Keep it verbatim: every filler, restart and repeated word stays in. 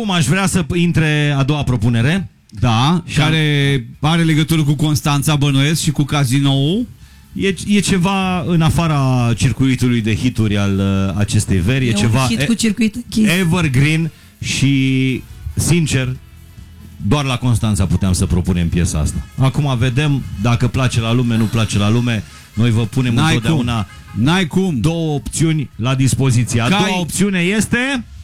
Acum aș vrea să intre a doua propunere. Da, și care are legătură cu Constanța, bănuiesc, și cu Cazinoul. E, e ceva în afara circuitului de hituri al uh, acestei veri. E, E ceva un hit cu circuit închis. evergreen și, sincer, doar la Constanța puteam să propunem piesa asta. Acum vedem dacă place la lume, nu place la lume. Noi vă punem N-ai întotdeauna cum. N-ai cum. două opțiuni la dispoziție. A Cai... doua opțiune este...